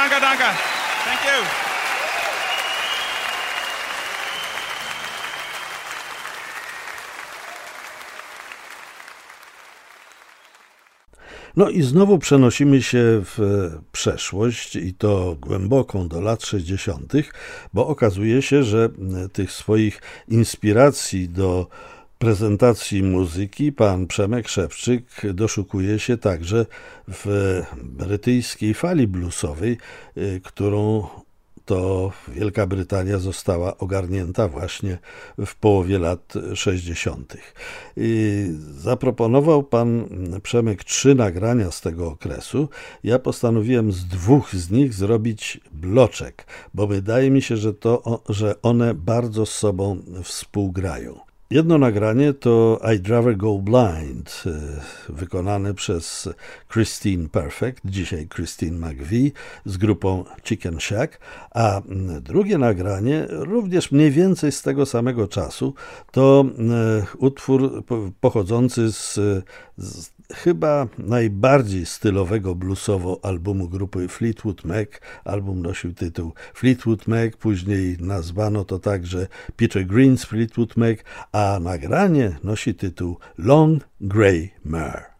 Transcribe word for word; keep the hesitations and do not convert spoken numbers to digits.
danke, danke. Thank you. No i znowu przenosimy się w przeszłość i to głęboką do lat sześćdziesiątych, bo okazuje się, że tych swoich inspiracji do prezentacji muzyki pan Przemek Szewczyk doszukuje się także w brytyjskiej fali bluesowej, którą to Wielka Brytania została ogarnięta właśnie w połowie lat sześćdziesiątych. Zaproponował pan Przemek trzy nagrania z tego okresu. Ja postanowiłem z dwóch z nich zrobić bloczek, bo wydaje mi się, że, to, że one bardzo z sobą współgrają. Jedno nagranie to I'd Rather Go Blind, wykonane przez Christine Perfect, dzisiaj Christine McVie, z grupą Chicken Shack, a drugie nagranie, również mniej więcej z tego samego czasu, to utwór pochodzący z, z chyba najbardziej stylowego bluesowo albumu grupy Fleetwood Mac. Album nosił tytuł Fleetwood Mac, później nazwano to także Peter Green's Fleetwood Mac, a nagranie nosi tytuł Long Grey Mare.